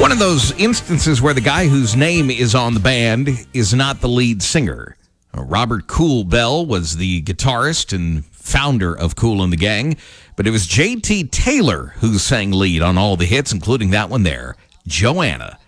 One of those instances where the guy whose name is on the band is not the lead singer. Robert Kool Bell was the guitarist and founder of Kool and the Gang, but it was J.T. Taylor who sang lead on all the hits, including that one there, Joanna.